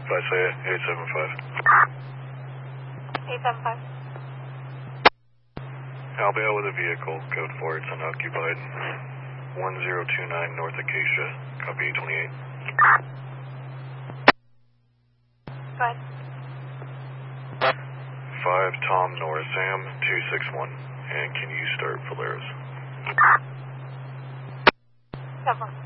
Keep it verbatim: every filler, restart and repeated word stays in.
Visalia, eight seven five. eight seven five. Albeo with a vehicle, code four, it's unoccupied. one zero two nine North Acacia, copy twenty-eight. Go ahead. five Tom North Sam, two six one, and can you start Polaris? Seven.